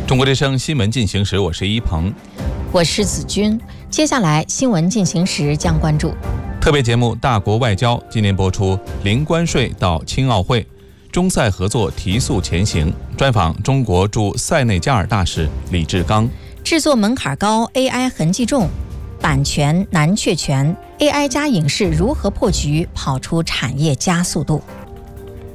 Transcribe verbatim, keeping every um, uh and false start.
中国之声新闻进行时，我是一鹏， 我是子君。接下来新闻进行时将关注特别节目《大国外交》，今年播出零关税到青奥会，中塞合作提速前行。专访中国驻塞内加尔大使李志刚。 制作门槛高 ，A I 痕迹重，版权难确权 ，A I 加影视如何破局，跑出产业加速度？